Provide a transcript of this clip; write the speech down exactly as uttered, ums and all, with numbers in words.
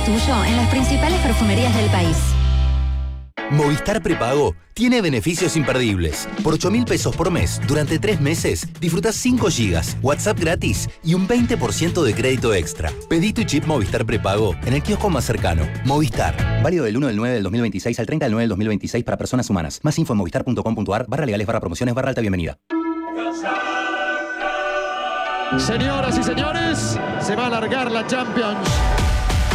tuyo en las principales perfumerías del país. Movistar Prepago tiene beneficios imperdibles. Por ocho mil pesos por mes, durante tres meses, disfrutás cinco gigas, WhatsApp gratis y un veinte por ciento de crédito extra. Pedí tu chip Movistar Prepago en el kiosco más cercano. Movistar. Válido del uno del nueve del dos mil veintiséis al treinta del nueve del dos mil veintiséis para personas humanas. Más info en movistar punto com punto a r barra legales barra promociones barra alta bienvenida. Señoras y señores, se va a alargar la Champions.